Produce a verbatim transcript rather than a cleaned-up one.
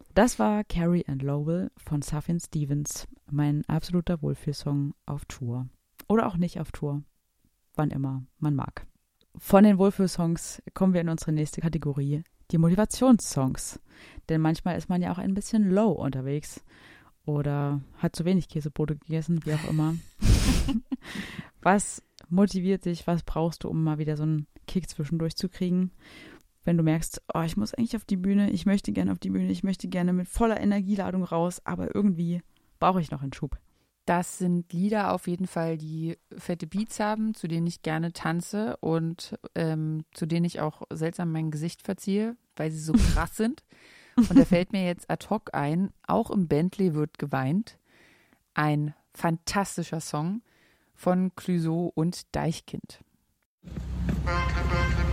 Das war Carrie and Lowell von Sufjan Stevens, mein absoluter Wohlfühlsong auf Tour. Oder auch nicht auf Tour, wann immer man mag. Von den Wohlfühlsongs kommen wir in unsere nächste Kategorie, die Motivationssongs. Denn manchmal ist man ja auch ein bisschen low unterwegs oder hat zu wenig Käsebrote gegessen, wie auch immer. Was motiviert dich, was brauchst du, um mal wieder so einen Kick zwischendurch zu kriegen? Wenn du merkst, oh, ich muss eigentlich auf die Bühne, ich möchte gerne auf die Bühne, ich möchte gerne mit voller Energieladung raus, aber irgendwie brauche ich noch einen Schub. Das sind Lieder auf jeden Fall, die fette Beats haben, zu denen ich gerne tanze und ähm, zu denen ich auch seltsam mein Gesicht verziehe, weil sie so krass sind. Und da fällt mir jetzt ad hoc ein, auch im Bentley wird geweint. Ein fantastischer Song von Clouseau und Deichkind. Musik